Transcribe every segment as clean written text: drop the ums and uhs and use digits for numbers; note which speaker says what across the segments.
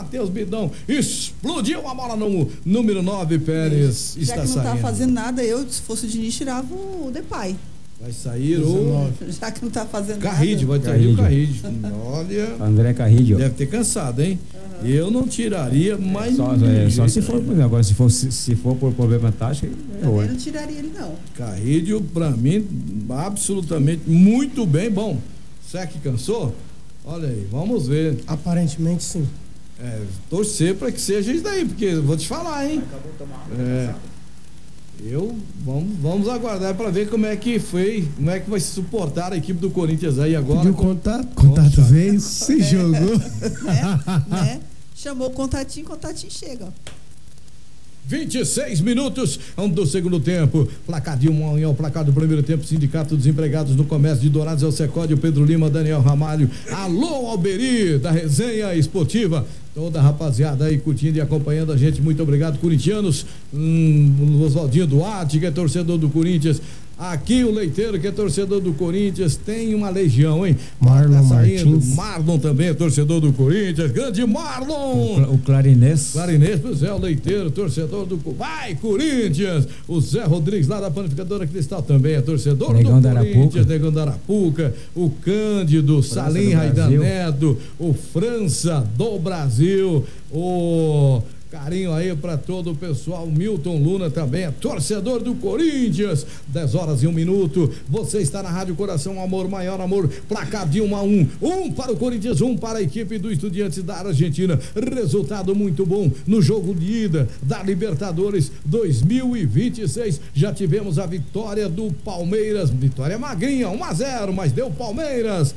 Speaker 1: Matheus Bidão explodiu a bola no número 9, Pérez
Speaker 2: Já
Speaker 1: está
Speaker 2: que não
Speaker 1: saindo.
Speaker 2: tá fazendo nada, se fosse o Diniz, tirava o Depay.
Speaker 1: Vai sair o
Speaker 2: Já que não tá fazendo
Speaker 1: Carride,
Speaker 2: nada.
Speaker 1: vai sair o Carride. Olha,
Speaker 3: André Carride.
Speaker 1: deve ter cansado, hein? Eu não tiraria, mas
Speaker 3: Só se for, agora se for por problema tático,
Speaker 2: Eu não tiraria ele, não.
Speaker 1: Carrídio, pra mim, absolutamente muito bem. Bom, será que cansou? Olha aí, vamos ver.
Speaker 4: Aparentemente, sim.
Speaker 1: Torcer pra que seja isso daí, porque eu vou te falar, hein? Vamos aguardar pra ver como é que foi, como é que vai se suportar a equipe do Corinthians aí agora.
Speaker 4: Pediu contato veio, se jogou.
Speaker 2: Né? Chamou o contatinho chega, ó.
Speaker 1: 26 minutos do segundo tempo. Placar de 1-1 é o placar do primeiro tempo. Sindicato dos Empregados no Comércio de Dourados é o Secode, o Pedro Lima, Daniel Ramalho. Alô, Alberi, da Resenha Esportiva. Toda a rapaziada aí curtindo e acompanhando a gente. Muito obrigado, corintianos. Oswaldinho Duarte, que é torcedor do Corinthians. Aqui o Leiteiro, que é torcedor do Corinthians, tem uma legião, hein?
Speaker 4: Marlon Martins.
Speaker 1: Marlon também é torcedor do Corinthians. Grande Marlon!
Speaker 3: O Clarinês.
Speaker 1: Pois é, o Leiteiro, torcedor do... Vai, Corinthians! O Zé Rodrigues, lá da Panificadora Cristal, também é torcedor
Speaker 3: Negão
Speaker 1: do
Speaker 3: da
Speaker 1: Corinthians. Negão da Arapuca. O Cândido, Salim Raidan Neto. O França do Brasil. O... Carinho aí pra todo o pessoal. Milton Luna também é torcedor do Corinthians. 10h01. Você está na Rádio Coração, amor, maior amor. Placar de 1-1. 1 para o Corinthians, 1 para a equipe do Estudiantes da Argentina. Resultado muito bom no jogo de ida da Libertadores 2026. Já tivemos a vitória do Palmeiras. Vitória magrinha, 1-0, mas deu Palmeiras.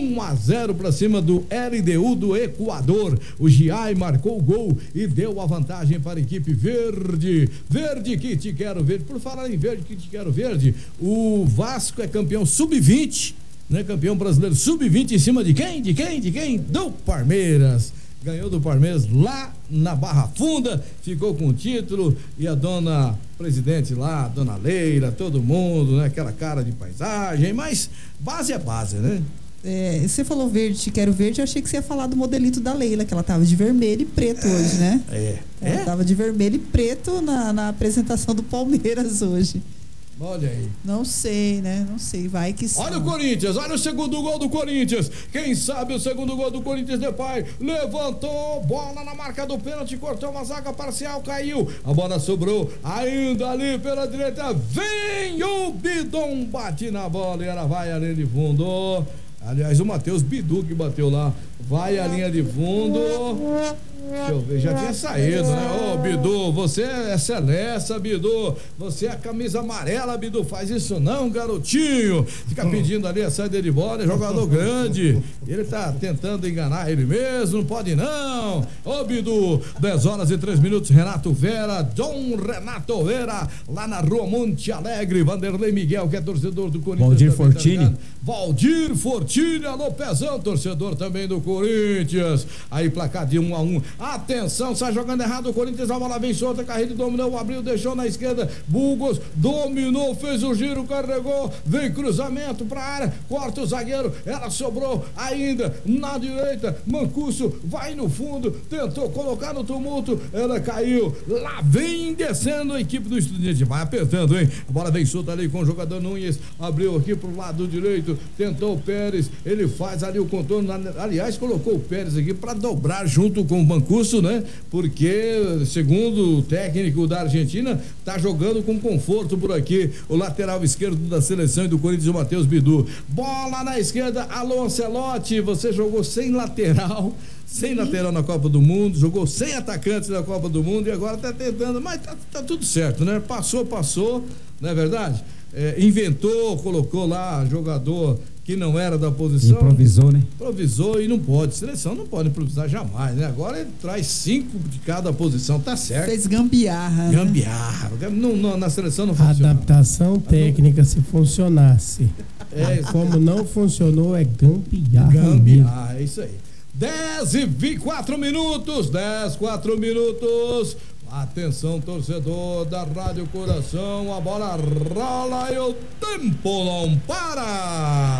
Speaker 1: 1-0 para cima do LDU do Equador. O Giai marcou o gol e deu a vantagem para a equipe verde. Verde que te quero verde. Por falar em verde que te quero verde, o Vasco é campeão sub-20, né? Campeão brasileiro sub-20 em cima de quem? De quem? Do Palmeiras. Ganhou do Palmeiras lá na Barra Funda, ficou com o título e a dona presidente lá, a dona Leila, todo mundo, né? Aquela cara de paisagem, mas base é base, né?
Speaker 2: Você falou verde, te quero verde, eu achei que você ia falar do modelito da Leila, que ela tava de vermelho e preto hoje, né? Ela tava de vermelho e preto na apresentação do Palmeiras hoje.
Speaker 1: Olha aí.
Speaker 2: Não sei, né? Não sei, vai que sim.
Speaker 1: Olha o Corinthians, olha o segundo gol do Corinthians. Quem sabe o segundo gol do Corinthians, Depay levantou, bola na marca do pênalti, cortou uma zaga parcial, caiu. A bola sobrou ainda ali pela direita. Vem o Bidon, bate na bola e ela vai à linha de fundo. Aliás, o Matheus Bidu que bateu lá. Vai à linha de fundo. Deixa eu ver, já tinha saído, né? Ô, Bidu, você é Celeste, Bidu. Você é a camisa amarela, Bidu. Faz isso não, garotinho. Fica pedindo ali a saída de bola, é jogador grande. Ele tá tentando enganar ele mesmo, não pode não. Ô, Bidu, 10h03. Renato Vera, Dom Renato Vera, lá na Rua Monte Alegre. Vanderlei Miguel, que é torcedor do Corinthians.
Speaker 3: Valdir Fortini.
Speaker 1: Valdir Fortini, alô Pezão, torcedor também do Corinthians. Aí placar de 1-1. Atenção, sai jogando errado o Corinthians, a bola vem solta, Carrilho dominou, abriu, deixou na esquerda, Burgos dominou, fez o giro, carregou, vem cruzamento pra área, corta o zagueiro, ela sobrou ainda na direita, Mancuso vai no fundo, tentou colocar no tumulto, ela caiu, lá vem descendo a equipe do Estudiantes, vai apertando, hein? A bola vem solta ali com o jogador Nunes, abriu aqui pro lado direito, tentou o Pérez, ele faz ali o contorno, aliás, colocou o Pérez aqui pra dobrar junto com o Mancuso, né? Porque, segundo o técnico da Argentina, tá jogando com conforto por aqui, o lateral esquerdo da seleção e do Corinthians, o Matheus Bidu. Bola na esquerda, alô Ancelotti, você jogou sem lateral na Copa do Mundo, jogou sem atacantes na Copa do Mundo e agora tá tentando, mas tá tudo certo, né? Passou, não é verdade? Inventou, colocou lá jogador que não era da posição.
Speaker 3: Improvisou, né?
Speaker 1: Improvisou e não pode. Seleção não pode improvisar jamais, né? Agora ele traz 5 de cada posição, tá certo.
Speaker 2: Fez gambiarra.
Speaker 1: Gambiarra. Não, na seleção não funciona.
Speaker 4: Adaptação técnica, se funcionasse. Como não funcionou, é gambiarra.
Speaker 1: Gambiarra, é isso aí. 10h04. 10h04. Atenção, torcedor da Rádio Coração, a bola rola e o tempo não para.